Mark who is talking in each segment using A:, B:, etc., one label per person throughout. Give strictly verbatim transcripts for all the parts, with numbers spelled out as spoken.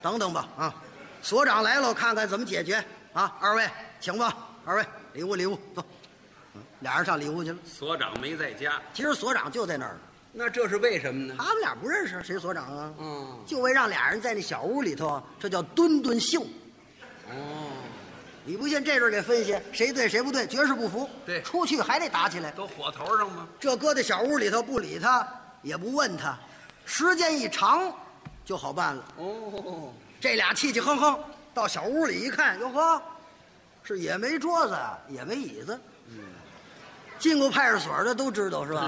A: 等等吧啊！所长来了，看看怎么解决啊！二位请吧，二位礼物礼物走。嗯，俩人上里屋去了。
B: 所长没在家，
A: 其实所长就在那儿。
B: 那这是为什么呢？
A: 他们俩不认识，谁所长啊？
B: 嗯，
A: 就为让俩人在那小屋里头，这叫敦敦性。
B: 哦，
A: 你不信这阵给分析谁对谁不对，绝世不服。
B: 对，
A: 出去还得打起来。
B: 都火头上吗？
A: 这搁在小屋里头不理他，也不问他，时间一长就好办了。
B: 哦，
A: 这俩气气哼哼到小屋里一看，哟呵，是也没桌子，也没椅子。嗯，进过派出所的都知道是吧？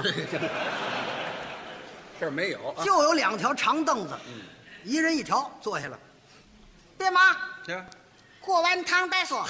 B: 这儿没有、啊，
A: 就有两条长凳子，嗯，一人一条，坐下了。别忙，
B: 行，
A: 过完汤再说。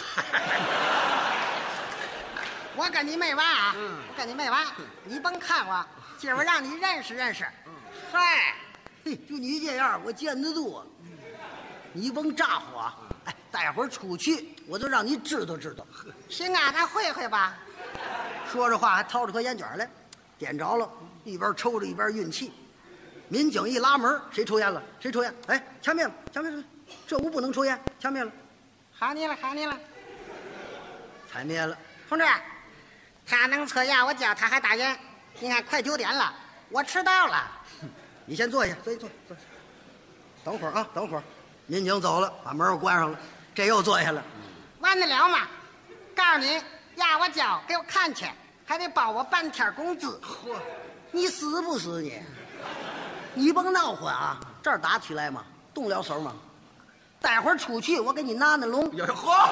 A: 我跟你没完啊！嗯，我跟你没完，你甭看我，今儿我让你认识认识。嗯，嗨，嘿，就你这样，我见得多。你甭咋呼啊！哎，待会儿出去，我就让你知道知道。行啊，咱会会吧。说着话还掏出颗烟卷来，点着了，一边抽着一边运气。民警一拉门，谁抽烟了？谁抽烟？哎，掐灭了，掐灭了！这屋不能抽烟，掐灭了。
C: 好你了，好你了，
A: 踩灭了。
C: 同志，他能抽烟，我叫他还打烟。你看，快九点了，我迟到了。
A: 你先坐下，坐坐坐。等会儿啊，等会儿。民警走了，把门又关上了，这又坐下了。
C: 完得了吗？告诉你，压我脚给我看去，还得包我半天工资。
A: 嚯，你死不死你？你甭闹混啊！这儿打起来吗？动了手吗？待会儿出去，我给你拿那笼。
B: 有嚯！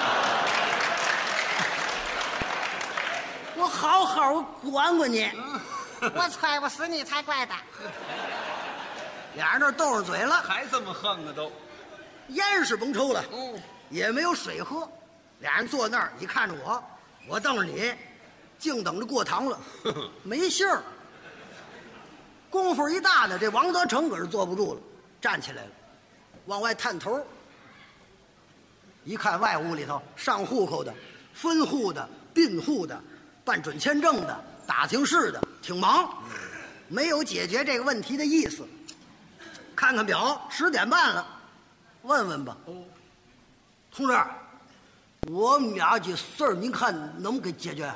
A: 我好好管管你。
C: 我踹不死你才怪的。
A: 俩人这斗上嘴了，
B: 还这么横呢都。
A: 烟是甭抽了，
B: 哦，
A: 也没有水喝。俩人坐那儿，你看着我，我瞪着你，净等着过堂了，没信儿。功夫一大呢，这王德成可是坐不住了，站起来了，往外探头。一看外屋里头上户口的、分户的、并户的、办准签证的、打听事的，挺忙，没有解决这个问题的意思。看看表，十点半了，问问吧。哦，同志，我们俩这事儿，您看能不能给解决？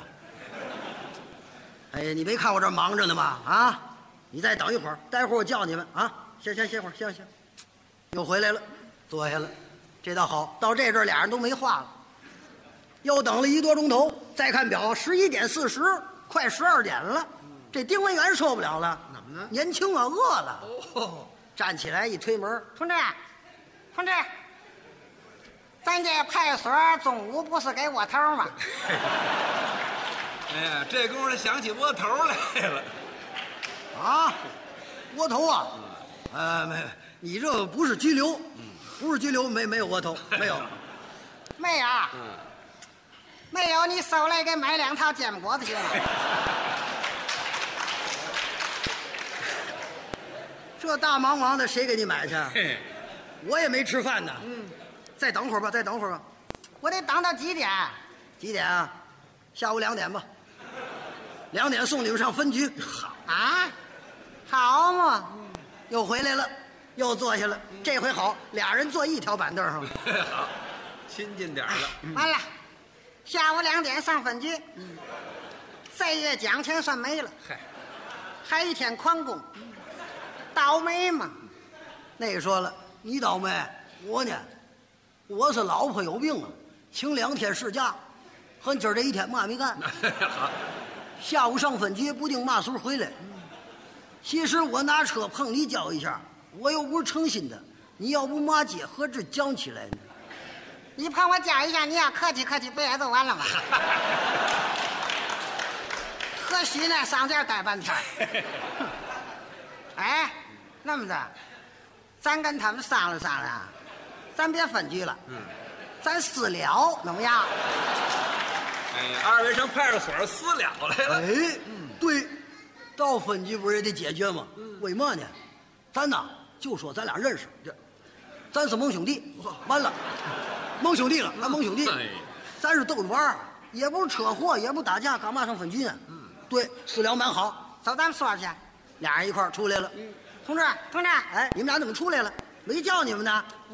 A: 哎，你没看我这忙着呢吗？啊，你再等一会儿，待会儿我叫你们啊。行行，歇会儿，行行。又回来了，坐下了，这倒好，到这阵儿俩人都没话了。又等了一多钟头，再看表，十一点四十，快十二点了。这丁文元受不了了，
B: 怎么呢？
A: 年轻啊，饿了。
B: 哦，
A: 站起来一推门，
C: 同志，同志，咱这派出所中午不是给窝头吗？
B: 哎呀，这功夫想起窝头来了。
A: 啊，窝头啊，呃，没，你这不是拘留，不是拘留，没没有窝头，没有。
C: 没有，
B: 嗯，
C: 没有，你收来给买两套煎饼果子行吗？
A: 这大忙忙的，谁给你买去？
B: 嘿，
A: 我也没吃饭呢。嗯，再等会儿吧，再等会儿吧。
C: 我得等到几点？
A: 几点啊？下午两点吧。两点送你们上分局。好，
C: 啊，好嘛，
A: 又回来了，又坐下了。这回好，俩人坐一条板凳上了。
B: 好，亲近点了。
C: 完了，下午两点上分局，这月奖钱算没了，
B: 嗨，
C: 还一天旷工，倒霉嘛。
A: 那个说了，你倒霉，我呢，我是老婆有病啊，请两天事假，和今儿这一天嘛没干。
B: 好，
A: 下午上分局，不定嘛时候回来。其实我拿车碰你叫一下，我又不是诚心的，你要不骂街，何止讲起来呢？
C: 你碰我叫一下，你要客气客气，不也就完了吗？何须呢？上这儿待半天。哎，那么着，咱跟他们商量商量，咱别分局了，嗯，咱私了，怎么样？
B: 哎呀，二位上派出所私了来了。
A: 哎，对，到分局不是也得解决吗？为嘛呢？咱呐就说咱俩认识，这，咱是盟兄弟，完了，盟兄弟了，咱盟兄弟，
B: 哎，
A: 咱是逗着玩儿，也不是车祸，也不打架，干嘛上分局呢？嗯，对，私了蛮好，
C: 走，咱们说去。
A: 俩人一块儿出来了。
C: 同志，同志，
A: 哎，你们俩怎么出来了？没叫你们呢。